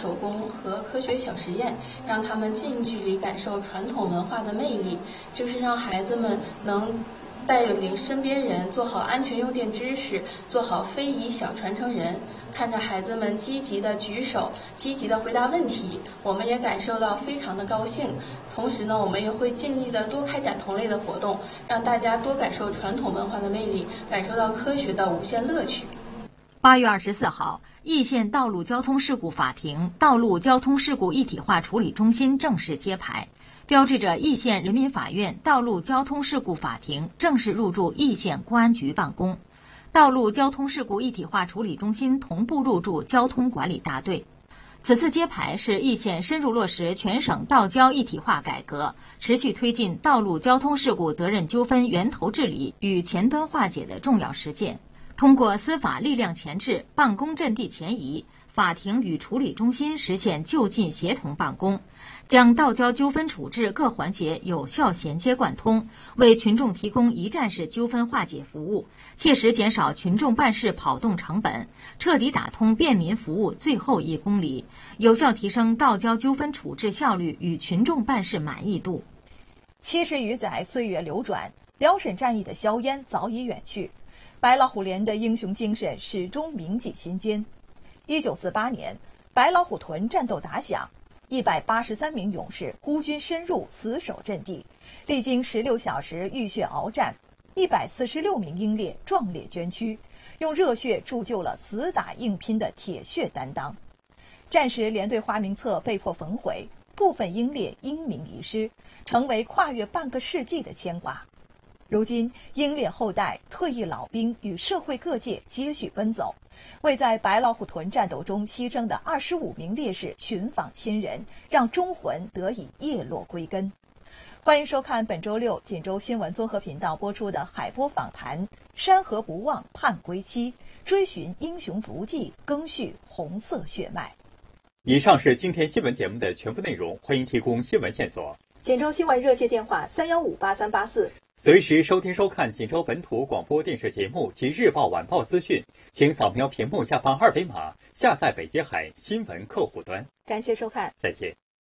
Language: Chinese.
手工和科学小实验，让他们近距离感受传统文化的魅力，就是让孩子们能带领身边人做好安全用电知识，做好非遗小传承人。看着孩子们积极的举手，积极的回答问题，我们也感受到非常的高兴。同时呢，我们也会尽力的多开展同类的活动，让大家多感受传统文化的魅力，感受到科学的无限乐趣。 8月24号，易县道路交通事故法庭道路交通事故一体化处理中心正式揭牌，标志着易县人民法院道路交通事故法庭正式入驻易县公安局办公。道路交通事故一体化处理中心同步入驻交通管理大队。此次揭牌是易县深入落实全省道交一体化改革，持续推进道路交通事故责任纠纷源头治理与前端化解的重要实践。通过司法力量前置、办公阵地前移，法庭与处理中心实现就近协同办公，将道交纠纷处置各环节有效衔接贯通，为群众提供一站式纠纷化解服务，切实减少群众办事跑动成本，彻底打通便民服务最后1公里，有效提升道交纠纷处置效率与群众办事满意度。 70余载岁月流转，辽沈战役的硝烟早已远去，白老虎连的英雄精神始终铭记心间。1948年，白老虎屯战斗打响，183名勇士孤军深入死守阵地，历经16小时浴血鏖战，146名英烈壮烈捐躯，用热血铸就了死打硬拼的铁血担当。战时连队花名册被迫焚毁，部分英烈英名遗失，成为跨越半个世纪的牵挂。如今，英烈后代、退役老兵与社会各界接续奔走，为在白老虎屯战斗中牺牲的25名烈士寻访亲人，让忠魂得以叶落归根。欢迎收看本周六锦州新闻综合频道播出的海波访谈，山河不忘盼归期，追寻英雄足迹，赓续红色血脉。 以上是今天新闻节目的全部内容，欢迎提供新闻线索。 锦州新闻热线电话3158384。 随时收听收看锦州本土广播电视节目及日报晚报资讯，请扫描屏幕下方2维码下载北捷海新闻客户端。 感谢收看， 再见。